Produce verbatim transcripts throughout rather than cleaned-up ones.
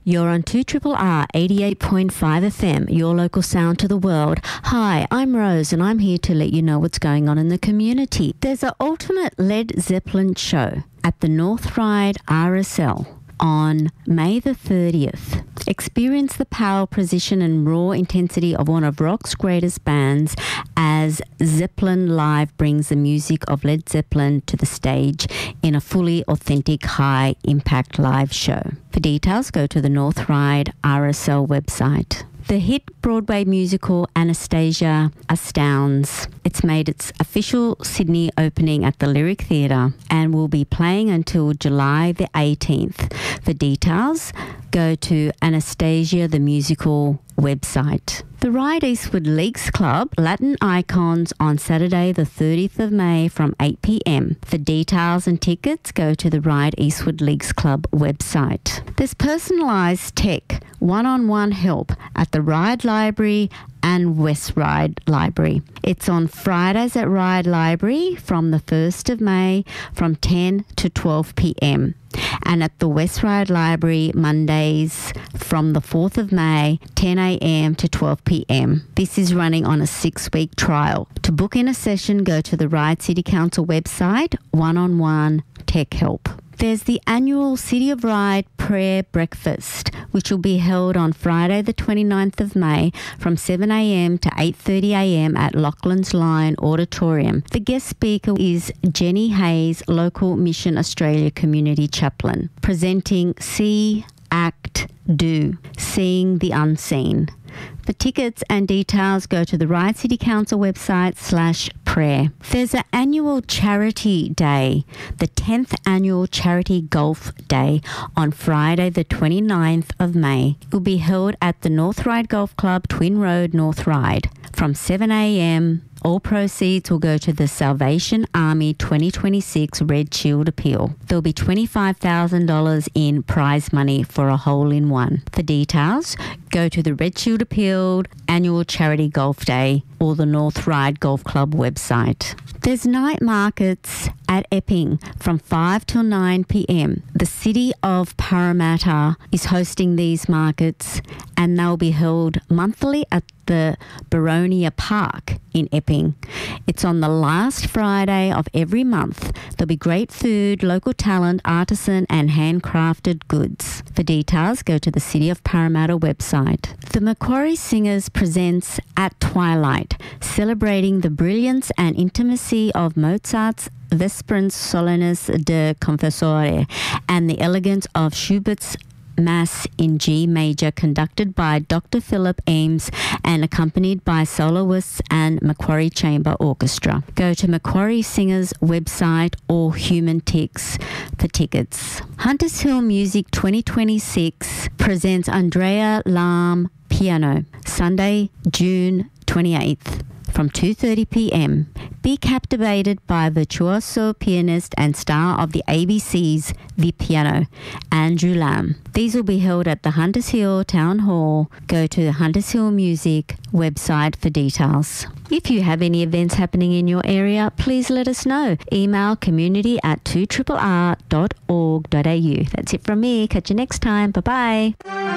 You're on two R R eighty-eight point five F M, your local sound to the world. Hi, I'm Rose and I'm here to let you know what's going on in the community. There's an ultimate Led Zeppelin show at the North Ryde R S L on May the thirtieth. Experience the power, precision and raw intensity of one of rock's greatest bands as Zeppelin Live brings the music of Led Zeppelin to the stage in a fully authentic high-impact live show. For details, go to the North Ryde R S L website. The hit Broadway musical Anastasia astounds. It's made its official Sydney opening at the Lyric Theatre and will be playing until July the eighteenth. For details, go to Anastasia the Musical website. The Ryde Eastwood Leagues Club Latin Icons on Saturday the thirtieth of May from eight p m. For details and tickets, go to the Ryde Eastwood Leagues Club website. There's personalised tech, one-on-one help at the Ryde Library and West Ryde Library. It's on Fridays at Ryde Library from the first of May from ten to twelve p m and at the West Ryde Library Mondays from the fourth of May, ten a m to twelve p m. This is running on a six-week trial. To book in a session, go to the Ryde City Council website, one-on-one tech help. There's the annual City of Ryde Prayer Breakfast, which will be held on Friday the twenty-ninth of May from seven a m to eight thirty a m at Lauchlan's Line Auditorium. The guest speaker is Jenny Hayes, local Mission Australia Community Chaplain, presenting See, Act, Do, Seeing the Unseen. For tickets and details, go to the Ryde City Council website slash prayer. There's an annual charity day, the tenth annual charity golf day on Friday the twenty-ninth of May. It will be held at the North Ryde Golf Club, Twin Road, North Ryde from seven a m. All proceeds will go to the Salvation Army twenty twenty-six Red Shield Appeal. There'll be twenty-five thousand dollars in prize money for a hole-in-one. For details, go to the Red Shield Appeal Annual Charity Golf Day or the North Ryde Golf Club website. There's night markets at Epping from five till nine p m. The City of Parramatta is hosting these markets and they'll be held monthly at the Baronia Park in Epping. It's on the last Friday of every month. There'll be great food, local talent, artisan and handcrafted goods. For details, go to the City of Parramatta website. The Macquarie Singers presents At Twilight, celebrating the brilliance and intimacy of Mozart's Vesperans Solenis de Confessore and the elegance of Schubert's Mass in G major, conducted by Doctor Philip Ames and accompanied by soloists and Macquarie Chamber Orchestra. Go to Macquarie Singers website or Human Tix for tickets. Hunters Hill Music twenty twenty-six presents Andrea Lam Piano, Sunday, June twenty-eighth. From two thirty p m. Be captivated by virtuoso pianist and star of the A B C's The Piano, Andrew Lamb. These will be held at the Hunters Hill Town Hall. Go to the Hunters Hill Music website for details. If you have any events happening in your area, please let us know. Email community at two R R dot org dot a u. That's it from me. Catch you next time. Bye-bye.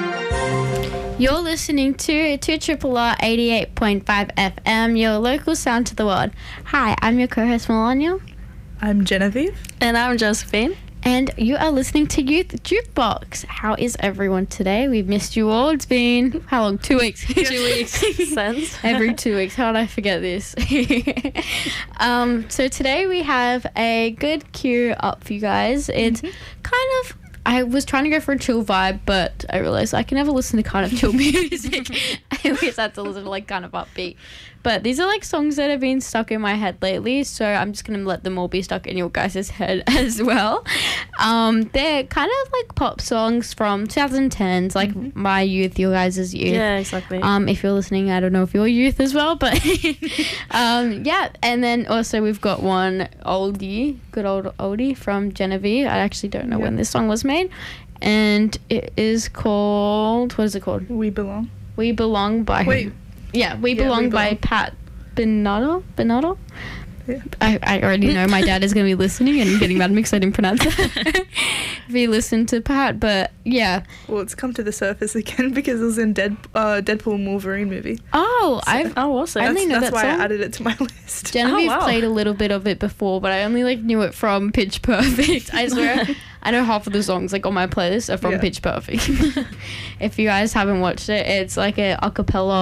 You're listening to two R R eighty-eight point five F M, your local sound to the world. Hi, I'm your co-host Melania. I'm Genevieve. And I'm Josephine. And you are listening to Youth Jukebox. How is everyone today? We've missed you all. It's been, how long? Two weeks. two weeks since. Every two weeks. How did I forget this? um, so today we have a good cue up for you guys. It's mm-hmm. kind of... I was trying to go for a chill vibe, but I realised I can never listen to kind of chill music. I always have to listen to like kind of upbeat. But these are like songs that have been stuck in my head lately, so I'm just going to let them all be stuck in your guys' head as well. Um, they're kind of like pop songs from twenty tens, like mm-hmm. my youth, your guys' youth. Yeah, exactly. Um, if you're listening, I don't know if you're youth as well, but um, yeah. And then also we've got one oldie, good old oldie from Genevieve. I actually don't know yep. when this song was made. And it is called, what is it called? We Belong. We Belong by... Wait. Yeah, We yeah, Belong we by belong. Pat Benato. Benato? Yeah. I, I already know my dad is going to be listening and getting mad at me because I didn't pronounce it. If he listened to Pat, but yeah. Well, it's come to the surface again because it was in Dead, uh, Deadpool and Wolverine movie. Oh, So- I've Oh, awesome. I That's, only know that's that why song. I added it to my list. Genevieve Oh, wow. played a little bit of it before, but I only like knew it from Pitch Perfect. I swear, I know half of the songs like on my playlist are from Yeah. Pitch Perfect. If you guys haven't watched it, it's like a acapella